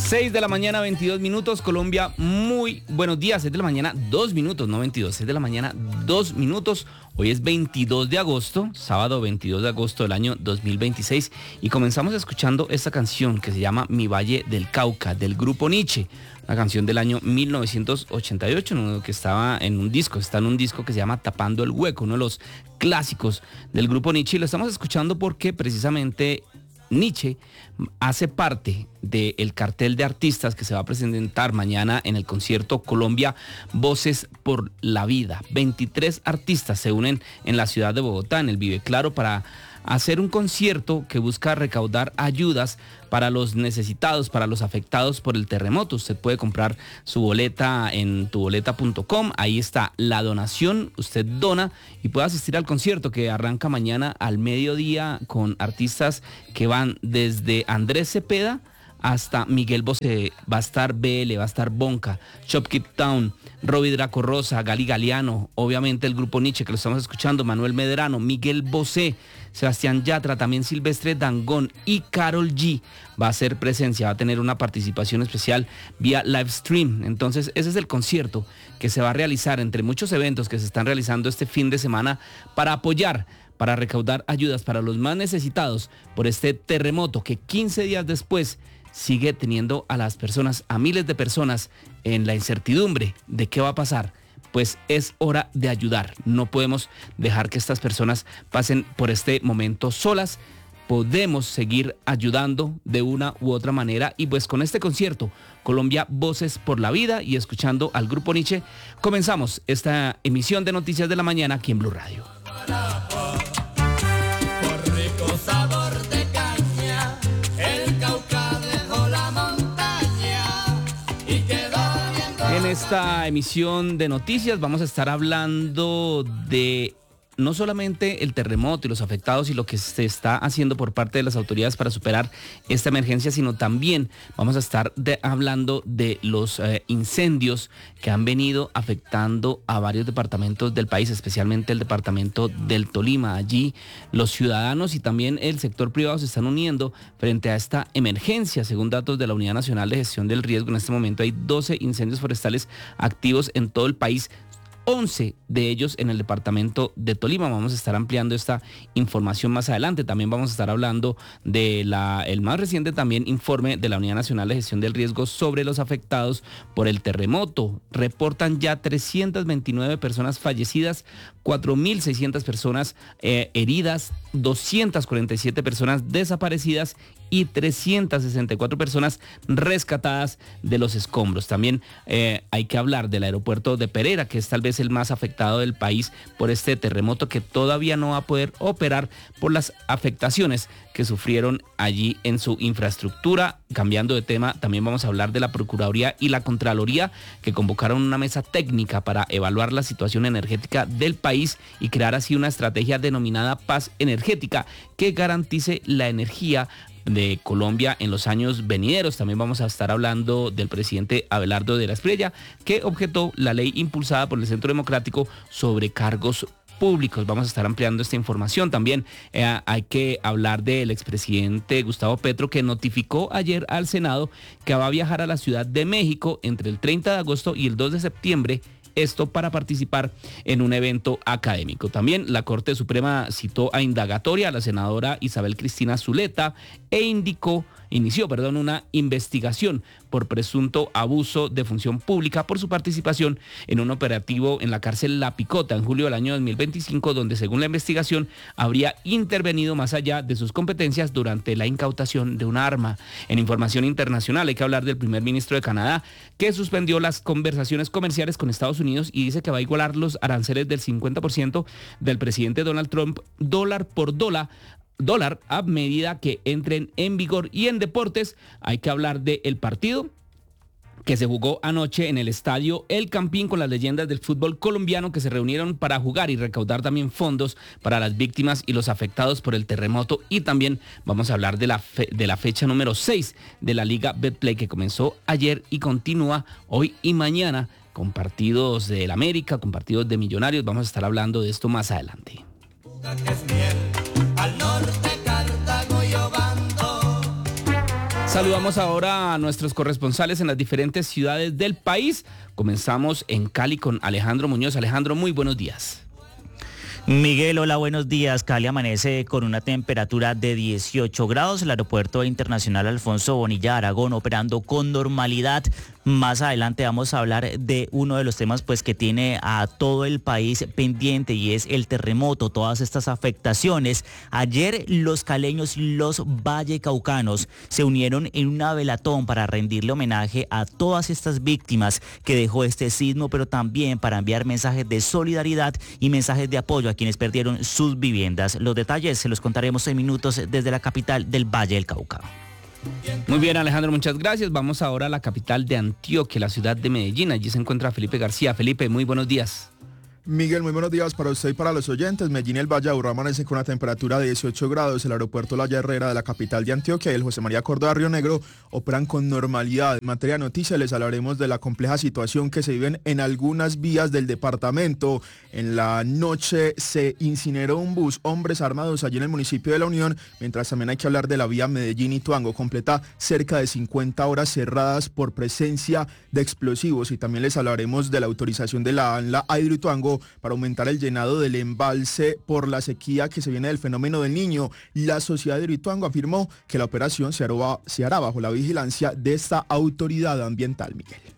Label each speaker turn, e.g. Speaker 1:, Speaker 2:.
Speaker 1: 6 de la mañana, 22 minutos, Colombia, muy buenos días, 6 de la mañana, 2 minutos, no 22, 6 de la mañana, 2 minutos, hoy es 22 de agosto, sábado 22 de agosto del año 2026, y comenzamos escuchando esta canción que se llama Mi Valle del Cauca, del grupo Nietzsche, una canción del año 1988, que está en un disco que se llama Tapando el Hueco, uno de los clásicos del grupo Nietzsche, y lo estamos escuchando porque precisamente Nietzsche hace parte del cartel de artistas que se va a presentar mañana en el concierto Colombia Voces por la Vida. 23 artistas se unen en la ciudad de Bogotá, en el Vive Claro, para hacer un concierto que busca recaudar ayudas para los necesitados, para los afectados por el terremoto. Usted puede comprar su boleta en tuboleta.com, ahí está la donación, usted dona y puede asistir al concierto que arranca mañana al mediodía con artistas que van desde Andrés Cepeda hasta Miguel Bosé. Va a estar BL, va a estar Bonca, Shopkeep Town, Robbie Draco Rosa, Gali Galeano, obviamente el grupo Nietzsche que lo estamos escuchando, Manuel Medrano, Miguel Bosé, Sebastián Yatra, también Silvestre Dangond y Karol G va a hacer presencia, va a tener una participación especial vía live stream. Entonces ese es el concierto que se va a realizar entre muchos eventos que se están realizando este fin de semana para apoyar, para recaudar ayudas para los más necesitados por este terremoto que 15 días después sigue teniendo a las personas, a miles de personas en la incertidumbre de qué va a pasar. Pues es hora de ayudar. No podemos dejar que estas personas pasen por este momento solas. Podemos seguir ayudando de una u otra manera. Y pues con este concierto, Colombia Voces por la Vida y escuchando al grupo Nietzsche, comenzamos esta emisión de Noticias de la Mañana aquí en Blue Radio.
Speaker 2: Por rico sabor de caña, el Cauca dejó la montaña y quedó viendo.
Speaker 1: En esta emisión de noticias vamos a estar hablando de no solamente el terremoto y los afectados y lo que se está haciendo por parte de las autoridades para superar esta emergencia, sino también vamos a estar hablando de los incendios que han venido afectando a varios departamentos del país, especialmente el departamento del Tolima. Allí los ciudadanos y también el sector privado se están uniendo frente a esta emergencia. Según datos de la Unidad Nacional de Gestión del Riesgo, en este momento hay 12 incendios forestales activos en todo el país, 11 de ellos en el departamento de Tolima. Vamos a estar ampliando esta información más adelante. También vamos a estar hablando de el más reciente también informe de la Unidad Nacional de Gestión del Riesgo sobre los afectados por el terremoto. Reportan ya 329 personas fallecidas, 4.600 personas heridas, 247 personas desaparecidas y 364 personas rescatadas de los escombros. También hay que hablar del aeropuerto de Pereira, que es tal vez el más afectado del país por este terremoto, que todavía no va a poder operar por las afectaciones que sufrieron allí en su infraestructura. Cambiando de tema, también vamos a hablar de la Procuraduría y la Contraloría, que convocaron una mesa técnica para evaluar la situación energética del país y crear así una estrategia denominada Paz Energética que garantice la energía de Colombia en los años venideros. También vamos a estar hablando del presidente Abelardo de la Espriella, que objetó la ley impulsada por el Centro Democrático sobre cargos públicos. Vamos a estar ampliando esta información. También hay que hablar del expresidente Gustavo Petro, que notificó ayer al Senado que va a viajar a la Ciudad de México entre el 30 de agosto y el 2 de septiembre, esto para participar en un evento académico. También la Corte Suprema citó a indagatoria a la senadora Isabel Cristina Zuleta e inició una investigación por presunto abuso de función pública por su participación en un operativo en la cárcel La Picota en julio del año 2025, donde según la investigación habría intervenido más allá de sus competencias durante la incautación de un arma. En información internacional hay que hablar del primer ministro de Canadá, que suspendió las conversaciones comerciales con Estados Unidos y dice que va a igualar los aranceles del 50% del presidente Donald Trump, dólar por dólar a medida que entren en vigor. Y en deportes hay que hablar del partido que se jugó anoche en el estadio El Campín con las leyendas del fútbol colombiano que se reunieron para jugar y recaudar también fondos para las víctimas y los afectados por el terremoto. Y también vamos a hablar de la fecha número 6 de la Liga Betplay, que comenzó ayer y continúa hoy y mañana con partidos del América, con partidos de Millonarios. Vamos a estar hablando de esto más adelante. Saludamos ahora a nuestros corresponsales en las diferentes ciudades del país. Comenzamos en Cali con Alejandro Muñoz. Alejandro, muy buenos días.
Speaker 3: Miguel, hola, buenos días. Cali amanece con una temperatura de 18 grados. El aeropuerto internacional Alfonso Bonilla Aragón operando con normalidad. Más adelante vamos a hablar de uno de los temas pues que tiene a todo el país pendiente y es el terremoto, todas estas afectaciones. Ayer los caleños y los vallecaucanos se unieron en una velatón para rendirle homenaje a todas estas víctimas que dejó este sismo, pero también para enviar mensajes de solidaridad y mensajes de apoyo a quienes perdieron sus viviendas. Los detalles se los contaremos en minutos desde la capital del Valle del Cauca.
Speaker 1: Muy bien, Alejandro, muchas gracias. Vamos ahora a la capital de Antioquia, la ciudad de Medellín. Allí se encuentra Felipe García. Felipe, muy buenos días.
Speaker 4: Miguel, muy buenos días para usted y para los oyentes. Medellín y el Valle de Aburrá amanece con una temperatura de 18 grados. El aeropuerto La Herrera de la capital de Antioquia y el José María Córdoba Río Negro operan con normalidad. En materia de noticias les hablaremos de la compleja situación que se vive en algunas vías del departamento. En la noche se incineró un bus, hombres armados allí en el municipio de La Unión, mientras también hay que hablar de la vía Medellín-Ituango. Completa cerca de 50 horas cerradas por presencia de explosivos y también les hablaremos de la autorización de la ANLA a Hidroituango para aumentar el llenado del embalse por la sequía que se viene del fenómeno del Niño. La sociedad de Hidroituango afirmó que la operación se hará bajo la vigilancia de esta autoridad ambiental, Miguel.